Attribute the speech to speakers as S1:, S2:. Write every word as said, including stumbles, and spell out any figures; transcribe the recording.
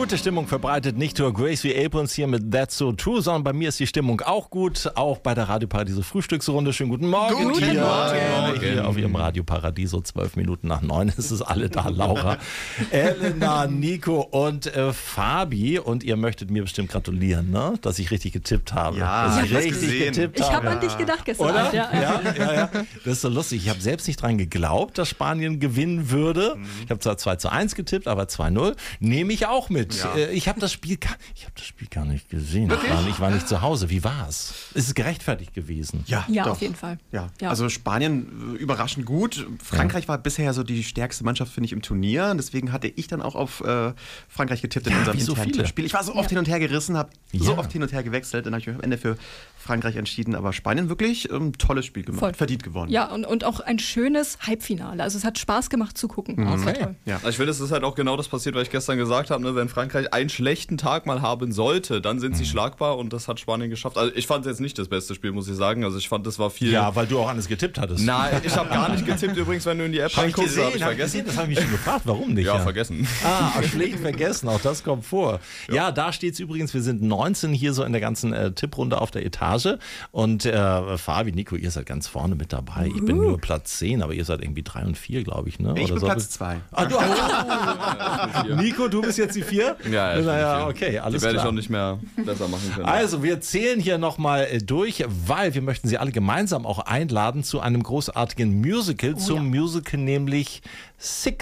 S1: Gute Stimmung verbreitet nicht nur Gracie Abrams hier mit That's So True, sondern bei mir ist die Stimmung auch gut, auch bei der Radioparadiso Frühstücksrunde. Schönen guten Morgen.
S2: Guten
S1: hier.
S2: Morgen.
S1: Hier auf Ihrem Radioparadiso, zwölf Minuten nach neun ist es alle da. Laura, Elena, Nico und äh, Fabi. Und ihr möchtet mir bestimmt gratulieren, ne? Dass ich richtig getippt habe.
S2: Ja,
S1: dass
S2: ich
S1: ich
S2: hab
S1: richtig
S2: gesehen.
S1: getippt
S3: Ich
S1: habe.
S3: habe an dich gedacht gestern
S1: Oder?
S3: Abend, ja.
S1: Ja, ja, ja. Das ist so lustig. Ich habe selbst nicht dran geglaubt, dass Spanien gewinnen würde.
S2: Mhm.
S1: Ich habe zwar zwei zu eins getippt, aber zwei null nehme ich auch mit.
S2: Ja.
S1: Äh, Ich habe das Spiel, gar- ich habe das Spiel gar nicht gesehen. Ich war, ich war nicht zu Hause. Wie war's? Ist es gerechtfertigt gewesen?
S2: Ja,
S3: Ja,
S2: doch.
S3: auf jeden Fall.
S2: Ja.
S3: Ja.
S2: Also Spanien äh, überraschend gut. Frankreich war bisher so die stärkste Mannschaft, finde ich, im Turnier. Deswegen hatte ich dann auch auf äh, Frankreich getippt in
S1: Ja,
S2: unserem
S1: wie so
S2: internen
S1: viele.
S2: Tippspiel. Ich war so oft
S3: Ja.
S2: hin und her gerissen, habe so
S1: Ja.
S2: oft hin und her gewechselt. Dann habe ich mich am Ende für Frankreich entschieden. Aber Spanien wirklich ähm, tolles Spiel gemacht.
S3: Voll.
S2: Verdient gewonnen.
S3: Ja, und, und auch ein schönes Halbfinale. Also es hat Spaß gemacht zu gucken.
S2: Mhm.
S3: Auch sehr
S1: Okay.
S3: toll.
S2: Ja.
S4: Also ich finde, es ist halt auch genau das passiert, was ich gestern gesagt habe. Ne? Wenn Frankreich einen schlechten Tag mal haben sollte, dann sind sie schlagbar und das hat Spanien geschafft. Also ich fand es jetzt nicht das beste Spiel, muss ich sagen. Also ich fand, das war viel...
S1: Ja, weil du auch alles getippt hattest.
S4: Nein, ich habe gar nicht getippt übrigens, wenn du in die App
S1: Hab ich
S4: reinguckst,
S1: gesehen,
S4: habe ich
S1: hab ich
S4: vergessen.
S1: gesehen, das habe ich mich schon gefragt. Warum nicht?
S4: Ja, vergessen.
S1: Ah, schlecht vergessen, auch das kommt vor. Ja, da steht es übrigens, wir sind neunzehn hier so in der ganzen äh, Tipprunde auf der Etage und äh, Fabi, Nico, ihr seid ganz vorne mit dabei. Ich bin nur Platz zehn, aber ihr seid irgendwie drei und vier, glaube ich. Ne?
S2: Ich
S1: Oder
S2: bin
S1: so.
S2: Platz zwei.
S1: Ah, du, Nico, du bist jetzt die vier?
S4: Ja, ja, ich bin
S1: naja,
S4: die vier.
S1: okay, alles
S4: Die werde ich
S1: klar.
S4: auch nicht mehr besser machen können.
S1: Also, wir zählen hier nochmal durch, weil wir möchten Sie alle gemeinsam auch einladen zu einem großartigen Musical,
S3: Oh,
S1: zum
S3: ja.
S1: Musical nämlich Six.